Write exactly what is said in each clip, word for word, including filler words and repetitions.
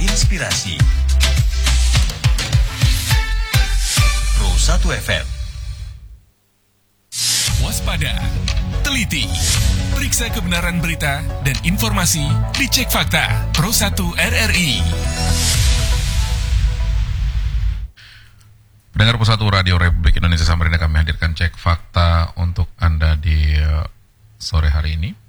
inspirasi. Pro satu F M. Waspada, teliti, periksa kebenaran berita dan informasi, dicek fakta. Pro satu R R I. Pendengar Pro satu Radio Republik Indonesia Samarinda, kami hadirkan cek fakta untuk Anda di uh, sore hari ini.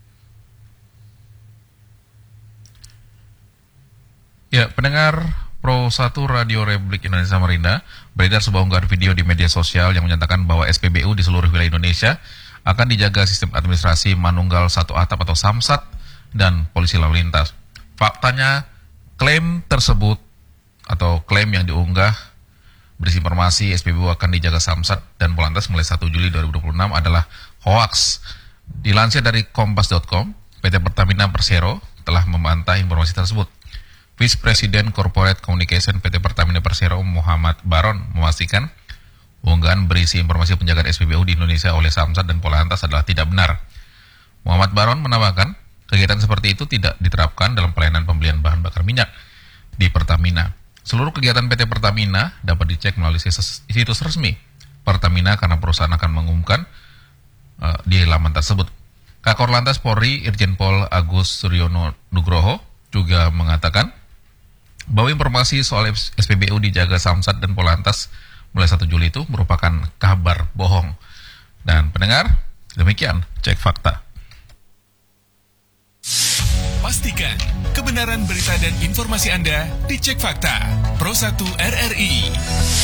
Ya, pendengar Pro satu Radio Republik Indonesia Samarinda, beredar sebuah unggahan video di media sosial yang menyatakan bahwa S P B U di seluruh wilayah Indonesia akan dijaga sistem administrasi manunggal satu atap atau samsat dan polisi lalu lintas. Faktanya, klaim tersebut atau klaim yang diunggah berisi informasi S P B U akan dijaga samsat dan polantas mulai satu Juli dua ribu dua puluh enam adalah hoaks. Dilansir dari kompas dot com, P T Pertamina Persero telah membantah informasi tersebut. Vice President Corporate Communication P T Pertamina Persero Muhammad Baron memastikan unggahan berisi informasi penjagaan S P B U di Indonesia oleh Samsat dan Polantas adalah tidak benar. Muhammad Baron menambahkan, kegiatan seperti itu tidak diterapkan dalam pelayanan pembelian bahan bakar minyak di Pertamina. Seluruh kegiatan P T Pertamina dapat dicek melalui situs, situs resmi Pertamina karena perusahaan akan mengumumkan uh, di laman tersebut. Kakor Lantas Polri Irjen Pol Agus Suryono Nugroho juga mengatakan bahwa informasi soal S P B U dijaga Samsat dan Polantas mulai satu Juli itu merupakan kabar bohong. Dan pendengar, demikian cek fakta. Pastikan kebenaran berita dan informasi Anda dicek fakta. Pro satu R R I.